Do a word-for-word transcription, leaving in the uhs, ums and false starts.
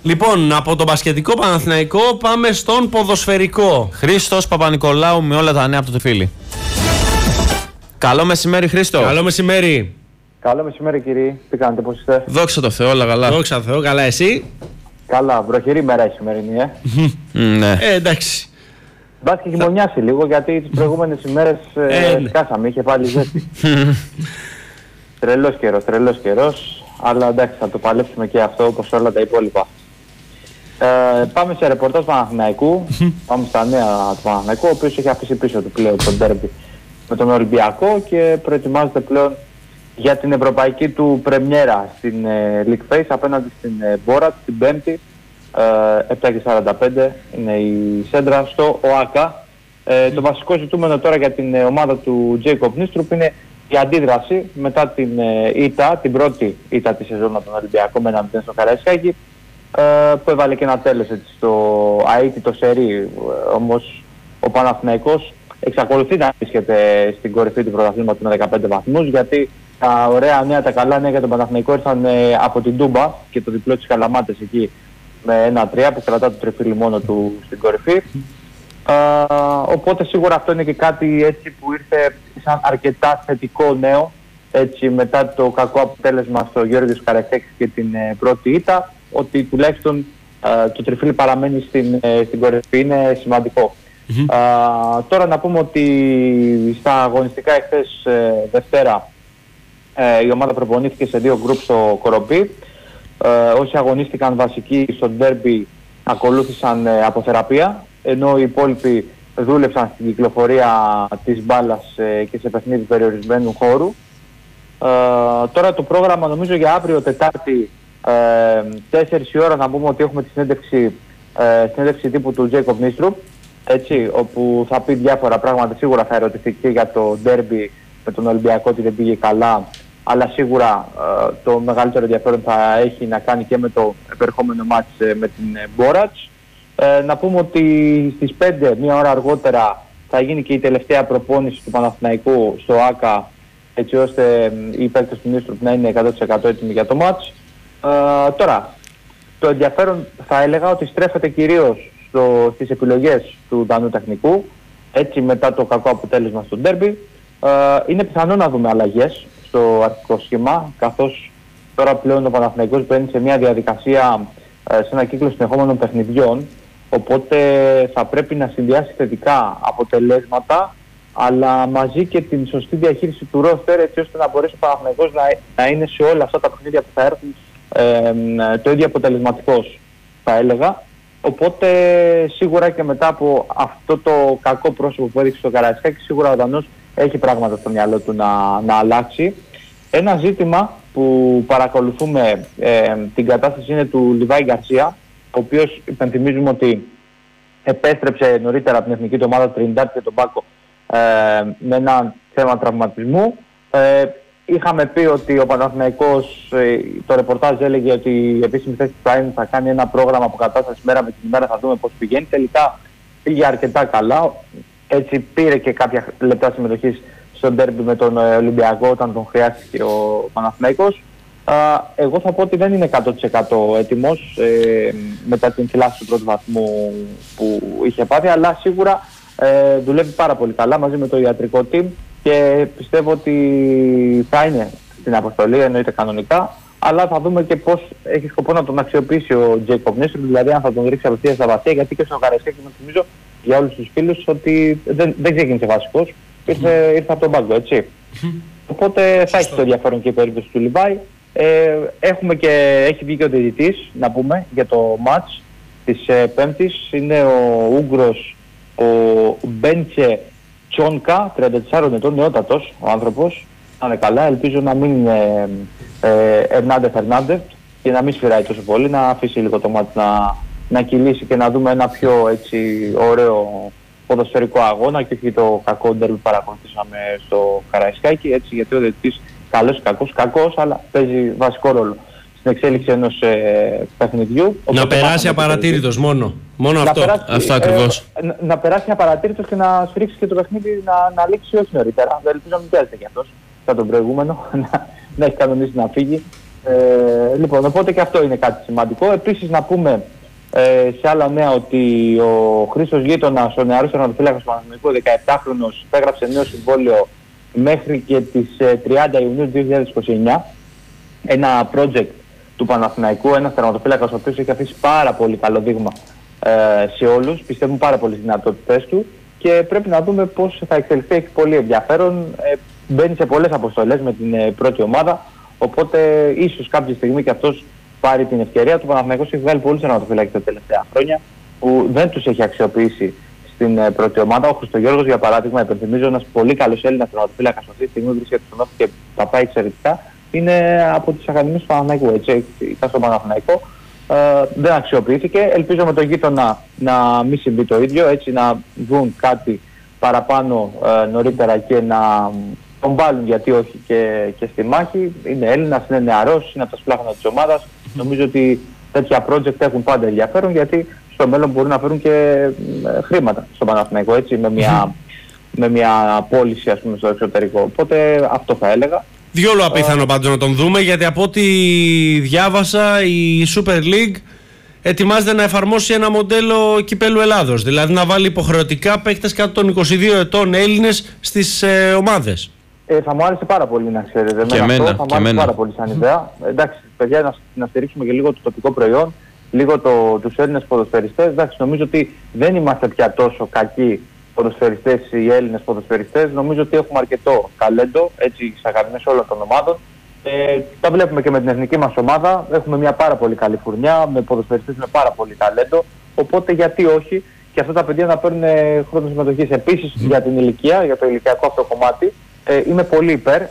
Λοιπόν, από τον μπασκετικό Παναθηναϊκό πάμε στον ποδοσφαιρικό. Χρήστος Παπα-Νικολάου με όλα τα νέα από το Τεφίλι. Καλό μεσημέρι, Χρήστο. Καλό μεσημέρι. Καλό μεσημέρι, κύριε. Τι κάνετε, πώς είστε? Δόξα τω Θεώ, όλα καλά. Δόξα τω Θεώ, καλά, εσύ? Καλά, βροχερή μέρα η σημερινή, ε. Ναι. Ε, εντάξει. Μπας και χειμωνιάσει λίγο, γιατί τις προηγούμενες ημέρες ε, Ε, σκάσαμε, είχε πάλι ζέστη. Τρελός καιρός, τρελός καιρός, αλλά εντάξει, θα το παλέψουμε και αυτό όπως όλα τα υπόλοιπα. Ε, πάμε σε ρεπορτάζ Παναθηναϊκού, πάμε στα νέα του Παναθηναϊκού, ο οποίος έχει αφήσει πίσω του πλέον τον ντέρμπι με τον Ολυμπιακό και προετοιμάζεται πλέον για την ευρωπαϊκή του πρεμιέρα στην ε, League Face απέναντι στην ε, Μπόρατ την Πέμπτη, ε, επτά και σαράντα πέντε είναι η σέντρα στο ΟΑΚΑ. Ε, το βασικό ζητούμενο τώρα για την ε, ομάδα του Τζέικοπ Νίστρουπ είναι η αντίδραση μετά την ε, ήττα, την πρώτη ήττα της σεζόν από τον Ολυμπιακό με ένα μηδέν στο Καραϊσκάκι, ε, που έβαλε και ένα τέλος έτσι, στο αίτητο σερί. Ε, όμως ο Παναθηναϊκός εξακολουθεί να βρίσκεται στην κορυφή του πρωταθλήματος με δεκαπέντε βαθμούς, γιατί τα ωραία νέα, τα καλά νέα για τον Παναθηναϊκό ήρθαν ε, από την Τούμπα και το διπλό της Καλαμάτες εκεί με ένα τρία που κρατά το τριφύλι μόνο του στην κορυφή. Ε, οπότε σίγουρα αυτό είναι και κάτι έτσι που ήρθε σαν αρκετά θετικό νέο έτσι, μετά το κακό αποτέλεσμα στο Γιώργος Καραϊσκάκης και την ε, πρώτη ήττα, ότι τουλάχιστον ε, το τριφύλι παραμένει στην, ε, στην κορυφή, είναι σημαντικό. Mm-hmm. Uh, τώρα να πούμε ότι στα αγωνιστικά εχθές ε, Δευτέρα ε, η ομάδα προπονήθηκε σε δύο γκρουπ στο Κοροπή. Ε, όσοι αγωνίστηκαν βασικοί στο ντέρμπι ακολούθησαν ε, από θεραπεία, ενώ οι υπόλοιποι δούλεψαν στην κυκλοφορία της μπάλας ε, και σε παιχνίδι περιορισμένου χώρου. Ε, τώρα το πρόγραμμα νομίζω για αύριο Τετάρτη ε, τέσσερις η ώρα να πούμε ότι έχουμε τη συνέντευξη, ε, συνέντευξη τύπου του Jacob Nistrup, έτσι, όπου θα πει διάφορα πράγματα. Σίγουρα θα ερωτηθεί και για το ντέρμπι με τον Ολυμπιακό ότι δεν πήγε καλά, αλλά σίγουρα ε, το μεγαλύτερο ενδιαφέρον θα έχει να κάνει και με το επερχόμενο μάτς ε, με την ε, Μπόρατς. Ε, να πούμε ότι στις πέντε, μία ώρα αργότερα, θα γίνει και η τελευταία προπόνηση του Παναθηναϊκού στο ΆΚΑ, έτσι ώστε ε, οι παίκτες του Νίστρουπ να είναι εκατό τοις εκατό έτοιμοι για το μάτς. Ε, τώρα, το ενδιαφέρον θα έλεγα ότι στρέφεται κυρίως στο, στις επιλογές του Δανού Τεχνικού, έτσι μετά το κακό αποτέλεσμα στο ντέρμπι. Ε, είναι πιθανό να δούμε αλλαγές στο αρχικό σχήμα, καθώς τώρα πλέον ο Παναθηναϊκός μπαίνει σε μια διαδικασία, ε, σε ένα κύκλο συνεχόμενων παιχνιδιών, οπότε θα πρέπει να συνδυάσει θετικά αποτελέσματα, αλλά μαζί και την σωστή διαχείριση του ρόστερ, έτσι ώστε να μπορέσει ο Παναθηναϊκός να, να είναι σε όλα αυτά τα παιχνίδια που θα έρθουν ε, το ίδιο αποτελεσματικός, θα έλεγα. Οπότε σίγουρα και μετά από αυτό το κακό πρόσωπο που έδειξε στο Καραϊσκάκη, σίγουρα ο Δανός έχει πράγματα στο μυαλό του να, να αλλάξει. Ένα ζήτημα που παρακολουθούμε ε, την κατάσταση είναι του Λιβάη Γκαρσία, ο οποίος υπενθυμίζουμε ότι επέστρεψε νωρίτερα από την εθνική του ομάδα Τρινιντάτ και τον Πάκο ε, με ένα θέμα τραυματισμού. Ε, είχαμε πει ότι ο Παναθηναϊκός, ε, το ρεπορτάζ έλεγε ότι η επίσημη θέση του Prime θα κάνει ένα πρόγραμμα αποκατάστασης μέρα με την ημέρα, θα δούμε πώς πηγαίνει. Τελικά πήγε αρκετά καλά, έτσι πήρε και κάποια λεπτά συμμετοχής στο ντέρμπι με τον Ολυμπιακό όταν τον χρειάστηκε ο Παναθηναϊκός. Uh, εγώ θα πω ότι δεν είναι εκατό τοις εκατό έτοιμος ε, μετά την θυλάση του πρώτου βαθμού που είχε πάθει, αλλά σίγουρα ε, δουλεύει πάρα πολύ καλά μαζί με το ιατρικό team και πιστεύω ότι θα είναι στην αποστολή, εννοείται κανονικά, αλλά θα δούμε και πώς έχει σκοπό να τον αξιοποιήσει ο Jacob Nistrup, δηλαδή αν θα τον ρίξει απευθείας στα βαθιά, γιατί και στο Καραϊσκάκη με θυμίζω για όλους τους φίλους ότι δεν, δεν ξεκίνησε βασικός, ήρθε, ήρθε από τον πάγκο, έτσι. Οπότε θα έχει το ενδιαφέρον και η περίπτωση του Λιβάη. Ε, έχουμε και, έχει βγει και ο διαιτητής, να πούμε, για το μάτς της ε, Πέμπτης. Είναι ο Ούγγρος, ο Μπέντσε Τσόνκα, τριάντα τεσσάρων ετών, νεότατος ο άνθρωπος. Να είναι καλά, ελπίζω να μην είναι ε, Ερνάντε Φερνάντε και να μην σφυράει τόσο πολύ, να αφήσει λίγο το μάτς να, να κυλήσει και να δούμε ένα πιο έτσι ωραίο ποδοσφαιρικό αγώνα και όχι το κακό ντέρμπι που παρακολουθήσαμε στο Καραϊσκάκι, έτσι, γιατί ο διαιτητής καλός ή κακός, κακός, αλλά παίζει βασικό ρόλο στην εξέλιξη ενός ε, παιχνιδιού. Να περάσει απαρατήρητος μόνο. Μόνο να αυτό. Περάσει, αυτό ακριβώς. Ε, να, να περάσει απαρατήρητος και να σφυρίξει και το παιχνίδι να, να λήξει όχι νωρίτερα. Δεν ελπίζω να μην πιάζεται κι αυτός σαν τον προηγούμενο, να, να έχει κανονίσει να φύγει. Ε, λοιπόν, οπότε και αυτό είναι κάτι σημαντικό. Επίσης να πούμε ε, σε άλλα νέα ότι ο Χρήστος Γείτονας, ο νεαρός τερματοφύλακας του Παναθηναϊκού, δεκαεπτάχρονος, υπέγραψε νέο συμβόλαιο μέχρι και τις ε, τριάντα Ιουνίου δύο χιλιάδες είκοσι εννιά. Ένα project του Παναθηναϊκού, ένας τερματοφύλακας ο οποίος έχει αφήσει πάρα πολύ καλό δείγμα ε, σε όλους. Πιστεύουν πάρα πολύ στις δυνατότητες του και πρέπει να δούμε πώς θα εξελιχθεί. Έχει πολύ ενδιαφέρον. Ε, μπαίνει σε πολλές αποστολές με την ε, πρώτη ομάδα. Οπότε ίσως κάποια στιγμή και αυτός πάρει την ευκαιρία του. Ο Παναθηναϊκός έχει βγάλει πολλούς τερματοφύλακες τα τελευταία χρόνια που δεν τους έχει αξιοποιήσει στην ε, πρώτη ομάδα. Ο Χριστογιώργος, για παράδειγμα, υπενθυμίζω, ένας πολύ καλός Έλληνας τερματοφύλακας αυτή τη στιγμή βρίσκεται στον Όφη και τα πάει εξαιρετικά. Είναι από τις ακαδημίες του Παναθηναϊκού. Έτσι, ήταν στον Παναθηναϊκό. Ε, δεν αξιοποιήθηκε. Ελπίζω με τον Γείτονα να μην συμβεί το ίδιο, έτσι να βγουν κάτι παραπάνω ε, νωρίτερα και να τον βάλουν, γιατί όχι, και, και στη μάχη. Είναι Έλληνας, είναι νεαρός, είναι από τα σπλάχνα της ομάδας. Mm. Νομίζω ότι τέτοια project έχουν πάντα ενδιαφέρον, γιατί στο μέλλον μπορούν να φέρουν και ε, χρήματα στον Παναθηναϊκό, έτσι, με μια, mm. με μια πώληση, ας πούμε, στο εξωτερικό. Οπότε αυτό θα έλεγα. Διόλου απίθανο πάντως να τον δούμε, γιατί από ό,τι διάβασα η Super League ετοιμάζεται να εφαρμόσει ένα μοντέλο κυπέλου Ελλάδος. Δηλαδή να βάλει υποχρεωτικά παίκτες κάτω των είκοσι δύο ετών Έλληνες στις ε, ομάδες. Ε, θα μου άρεσε πάρα πολύ, να ξέρετε. Και εμένα, αυτό, θα μου άρεσε πάρα πολύ σαν ιδέα. Ε, εντάξει, παιδιά, να, να στηρίξουμε και λίγο το τοπικό προϊόν, λίγο το, τους Έλληνες ποδοσφαιριστές. Εντάξει, νομίζω ότι δεν είμαστε πια τόσο κακοί ποδοσφαιριστές οι Έλληνες ποδοσφαιριστές. Νομίζω ότι έχουμε αρκετό ταλέντο, έτσι, στις ακαδημίες όλων των ομάδων. Ε, τα βλέπουμε και με την εθνική μας ομάδα. Έχουμε μια πάρα πολύ καλή φουρνιά, με ποδοσφαιριστές με πάρα πολύ ταλέντο. Οπότε γιατί όχι και αυτά τα παιδιά να παίρνουν χρόνο συμμετοχής. Επίσης, mm. για την ηλικία, για το ηλικιακό αυτό κομμάτι, ε, είμαι πολύ υπέρ.